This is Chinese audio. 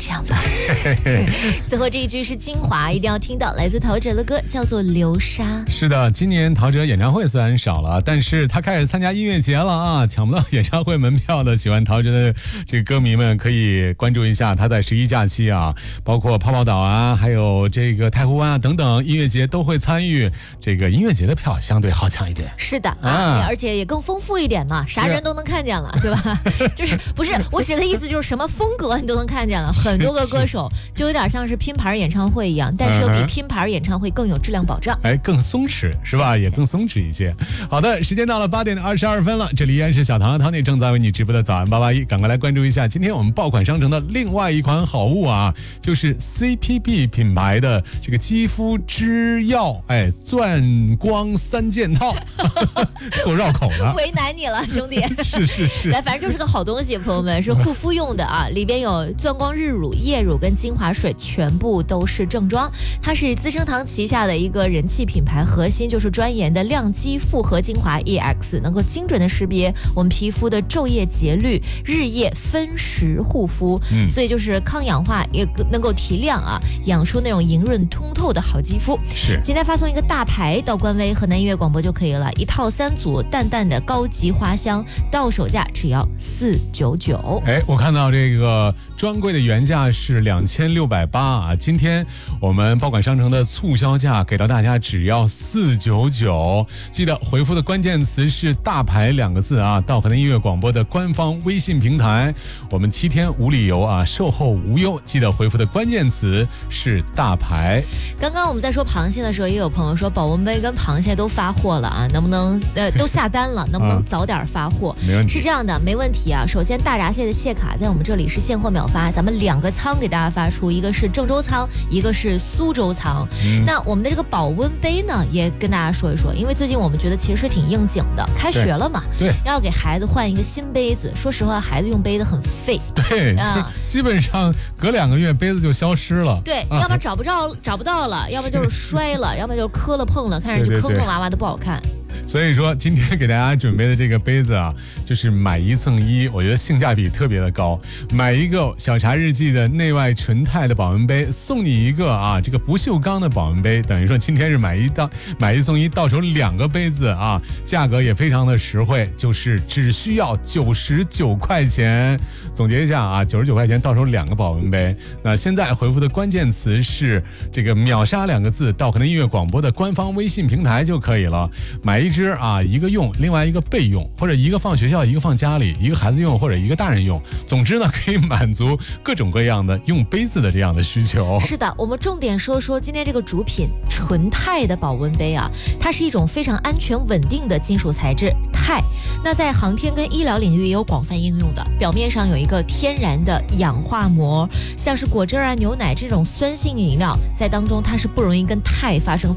这样吧。最后这一句是精华，一定要听到，来自陶喆的歌，叫做《流沙》。 是的，今年陶喆演唱会虽然少了，但是他开始参加音乐节了啊！抢不到演唱会门票的，喜欢陶喆的这个歌迷们可以关注一下，他在11假期啊，包括泡泡岛啊，还有这个太湖湾啊等等音乐节都会参与。这个音乐节的票相对好抢一点。 是的啊，而且也更丰富一点嘛，啥人都能看见了，对吧？就是不是我指的意思，就是什么风格你都能看见了，很多个歌手就有点像是拼盘演唱会一样，但是又比拼盘演唱会更有质量保障。 更松弛是吧？也更松弛一些。好的，时间到了8点22分了，这里依然是小唐和Tony正在为你直播的早安881，赶快来关注一下今天我们爆款商城的另外一款好物啊，就是 CPB 品牌的这个肌肤之钥钻光3件套，够绕口的， 为难你了，兄弟。 是， 来，反正就是个好东西，朋友们，是护肤用的啊，里边有钻光日乳、液乳跟精华水，全部都是正装。它是资生堂旗下的一个人气品牌，核心就是专研的亮肌复合精华 EX， 能够精准的识别我们皮肤的昼夜节律，日夜分时护肤，所以就是抗氧化，也能够提亮啊，养出那种莹润通透的好肌肤。 是， 今天发送一个大牌到官微河南音乐广播就可以了，一套3组淡淡的高级花香，到手价只要499。 我看到这个专柜的原价是2680啊，今天我们爆款商城的促销价给到大家只要499，记得回复的关键词是大牌2个字啊，到河南音乐广播的官方微信平台，我们7天无理由啊，售后无忧，记得回复的关键词是大牌。 刚刚我们在说螃蟹的时候，也有朋友说保温杯跟螃蟹都发货了啊，能不能都下单了，能不能早点发货？ 没问题， 是这样的，没问题啊。首先大闸蟹的蟹卡在我们这里是现货秒发，咱们2个仓给大家发出，一个是郑州仓，一个是苏州仓。那我们的这个保温杯呢，也跟大家说一说，因为最近我们觉得其实挺应景的，开学了嘛， 对， 要给孩子换一个新杯子。说实话，孩子用杯子很费， 对，基本上隔2个月杯子就消失了。 对，要么找不到了，要么就是摔了，要么就是磕了碰了，看上去坑坑洼洼的不好看。 所以说今天给大家准备的这个杯子啊，就是买1赠1，我觉得性价比特别的高。买一个小茶日记的内外纯钛的保温杯，送你一个啊这个不锈钢的保温杯，等于说今天是买一送1，到手2个杯子啊，价格也非常的实惠，就是只需要99块钱。总结一下啊，99块钱到手2个保温杯。那现在回复的关键词是这个秒杀2个字，到河南音乐广播的官方微信平台就可以了。买1支啊，一个用，另外一个备用，或者一个放学校，一个放家里，一个孩子用或者一个大人用。总之呢，可以满足各种各样的用杯子的这样的需求。 是的，我们重点说说今天这个主品纯钛的保温杯啊，它是一种非常安全稳定的金属材质钛。那在航天跟医疗领域也有广泛应用的，表面上有一个天然的氧化膜，像是果汁啊、牛奶这种酸性饮料，在当中它是不容易跟钛发生